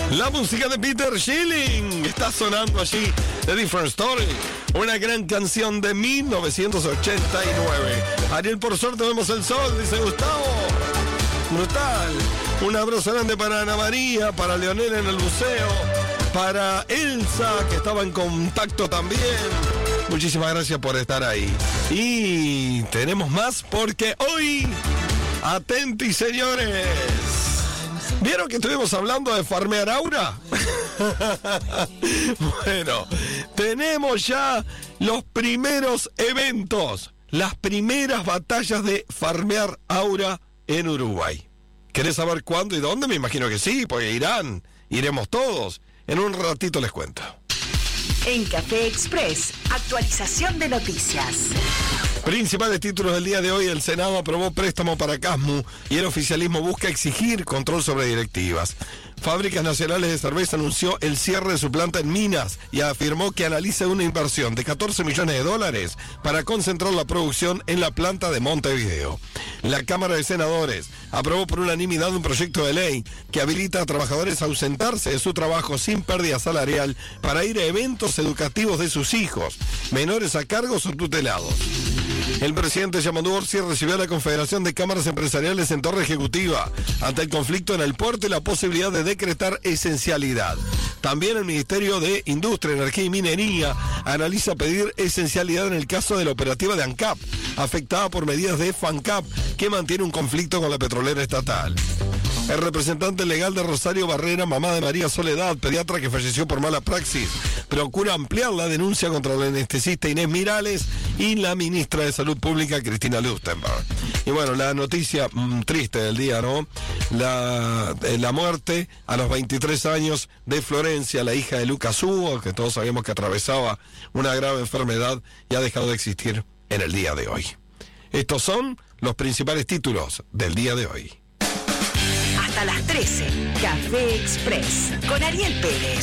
La música de Peter Schilling está sonando allí, The Different Story, una gran canción de 1989. Ariel, por suerte vemos el sol, dice Gustavo. Brutal. Un abrazo grande para Ana María, para Leonel en el buceo, para Elsa, que estaba en contacto también. Muchísimas gracias por estar ahí. Y tenemos más porque hoy, atentos señores, ¿vieron que estuvimos hablando de farmear aura? Bueno, tenemos ya los primeros eventos, las primeras batallas de farmear aura en Uruguay. ¿Querés saber cuándo y dónde? Me imagino que sí, porque iremos todos. En un ratito les cuento. En Café Express, actualización de noticias. Principales títulos del día de hoy: el Senado aprobó préstamo para Casmu y el oficialismo busca exigir control sobre directivas. Fábricas Nacionales de Cerveza anunció el cierre de su planta en Minas y afirmó que analiza una inversión de $14 millones para concentrar la producción en la planta de Montevideo. La Cámara de Senadores aprobó por unanimidad un proyecto de ley que habilita a trabajadores a ausentarse de su trabajo sin pérdida salarial para ir a eventos educativos de sus hijos, menores a cargos o tutelados. El presidente Yamandu Orsi recibió a la Confederación de Cámaras Empresariales en Torre Ejecutiva ante el conflicto en el puerto y la posibilidad de decretar esencialidad. También el Ministerio de Industria, Energía y Minería analiza pedir esencialidad en el caso de la operativa de ANCAP, afectada por medidas de FANCAP, que mantiene un conflicto con la petrolera estatal. El representante legal de Rosario Barrera, mamá de María Soledad, pediatra que falleció por mala praxis, procura ampliar la denuncia contra la anestesista Inés Mirales y la ministra de Salud Pública, Cristina Lustenberg. Y bueno, la noticia triste del día, ¿no? La muerte a los 23 años de Florencia, la hija de Lucas Hugo, que todos sabemos que atravesaba una grave enfermedad y ha dejado de existir en el día de hoy. Estos son los principales títulos del día de hoy. Hasta las 13, Café Express, con Ariel Pérez.